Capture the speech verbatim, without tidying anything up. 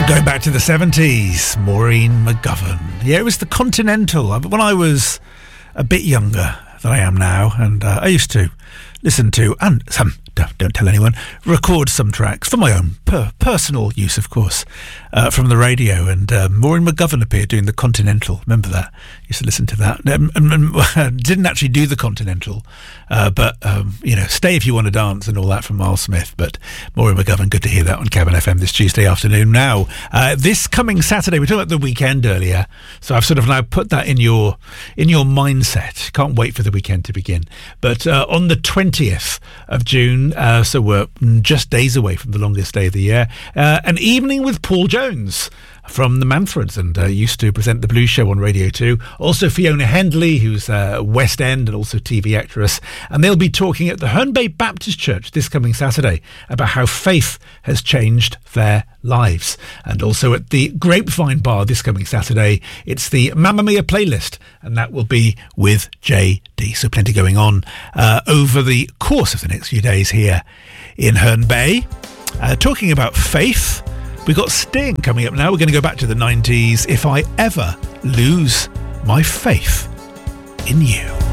Going back to the seventies, Maureen McGovern. Yeah, it was the Continental. When I was a bit younger than I am now, and uh, I used to listen to, and some, don't, don't tell anyone, record some tracks for my own per- personal use, of course, uh, from the radio. And uh, Maureen McGovern appeared doing the Continental. Remember that? Used to listen to that. Um, um, um, didn't actually do the Continental, uh, but, um, you know, Stay If You Want to Dance and all that from Miles Smith. But Maureen McGovern, good to hear that on Cabin F M this Tuesday afternoon. Now, uh, this coming Saturday, we talked about the weekend earlier, so I've sort of now put that in your in your mindset. Can't wait for the weekend to begin. But uh, on the twentieth of June, uh, so we're just days away from the longest day of the year, uh, an evening with Paul Jones from the Manfreds, and uh, used to present the Blues Show on Radio two. Also Fiona Hendley, who's uh, West End and also T V actress. And they'll be talking at the Herne Bay Baptist Church this coming Saturday about how faith has changed their lives. And also at the Grapevine Bar this coming Saturday, it's the Mamma Mia playlist, and that will be with J D. So plenty going on uh, over the course of the next few days here in Herne Bay. Uh, talking about faith, we've got Sting coming up now. We're going to go back to the nineties. If I Ever Lose My Faith in You.